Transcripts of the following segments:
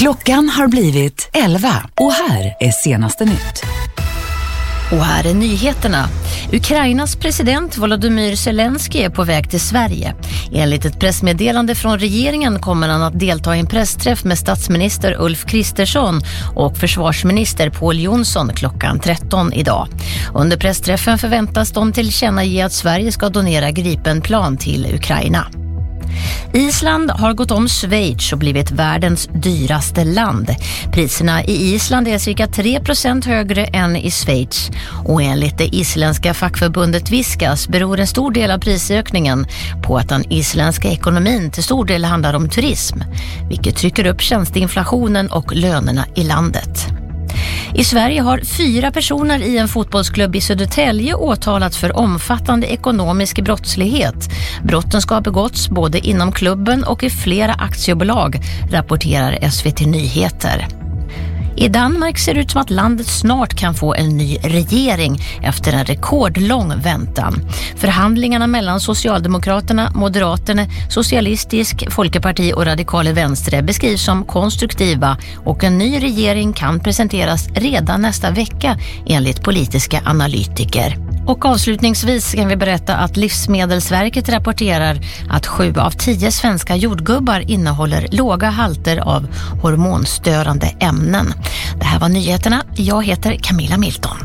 Klockan har blivit 11 och här är senaste nytt. Och här är nyheterna. Ukrainas president Volodymyr Zelensky är på väg till Sverige. Enligt ett pressmeddelande från regeringen kommer han att delta i en pressträff med statsminister Ulf Kristersson och försvarsminister Pål Jonsson klockan 13 idag. Under pressträffen förväntas de tillkännage att Sverige ska donera Gripenplan till Ukraina. Island har gått om Schweiz och blivit världens dyraste land. Priserna i Island är cirka 3% högre än i Schweiz. Och enligt det isländska fackförbundet Viskas beror en stor del av prisökningen på att den isländska ekonomin till stor del handlar om turism, vilket trycker upp tjänsteinflationen och lönerna i landet. I Sverige har 4 personer i en fotbollsklubb i Södertälje åtalats för omfattande ekonomisk brottslighet. Brotten ska ha begåtts både inom klubben och i flera aktiebolag, rapporterar SVT Nyheter. I Danmark ser det ut som att landet snart kan få en ny regering efter en rekordlång väntan. Förhandlingarna mellan Socialdemokraterna, Moderaterna, Socialistisk Folkeparti och Radikale Venstre beskrivs som konstruktiva och en ny regering kan presenteras redan nästa vecka enligt politiska analytiker. Och avslutningsvis kan vi berätta att Livsmedelsverket rapporterar att 7 av 10 svenska jordgubbar innehåller låga halter av hormonstörande ämnen. Det här var nyheterna. Jag heter Camilla Milton.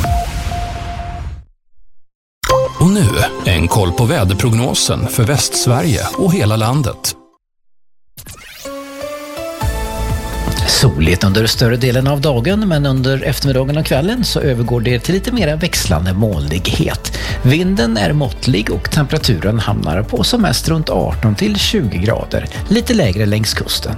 Och nu en koll på väderprognosen för Västsverige och hela landet. Soligt under större delen av dagen, men under eftermiddagen och kvällen så övergår det till lite mer växlande molnighet. Vinden är måttlig och temperaturen hamnar på som mest runt 18 till 20 grader, lite lägre längs kusten.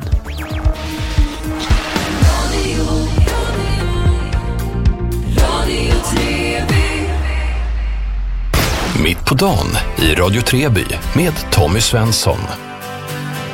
Mitt på dagen i Radio Treby med Tommy Svensson.